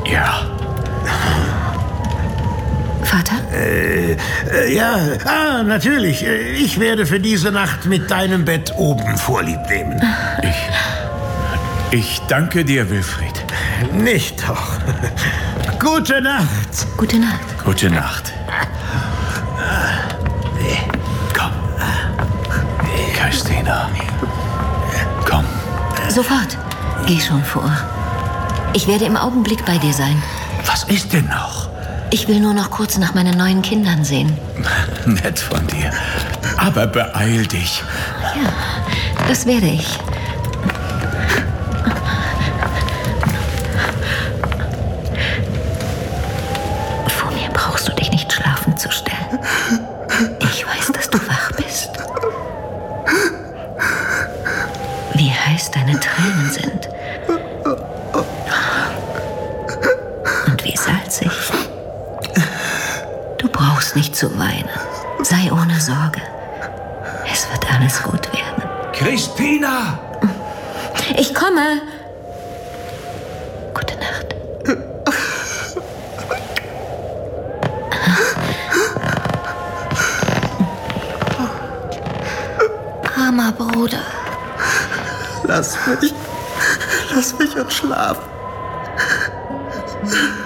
Ja. Vater? Ja, natürlich. Ich werde für diese Nacht mit deinem Bett oben Vorlieb nehmen. Ich danke dir, Wilfried. Nicht doch. Gute Nacht. Gute Nacht. Gute Nacht. Komm. Christina. Komm. Sofort. Geh schon vor. Ich werde im Augenblick bei dir sein. Was ist denn noch? Ich will nur noch kurz nach meinen neuen Kindern sehen. Nett von dir. Aber beeil dich. Ja, das werde ich. Vor mir brauchst du dich nicht schlafen zu stellen. Ich weiß, dass du wach bist. Wie heiß deine Tränen sind. Und wie salzig. Du brauchst nicht zu weinen. Sei ohne Sorge. Es wird alles gut werden. Christina! Ich komme. Gute Nacht. Armer Bruder. Lass mich und schlafen.